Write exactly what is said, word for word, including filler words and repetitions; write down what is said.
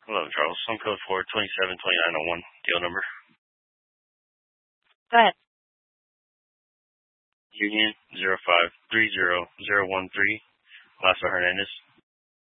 Hello, Charles. Some code for twenty-seven twenty-nine oh one. Deal number. Go ahead. Union zero five three zero zero one three. Lasso Hernandez.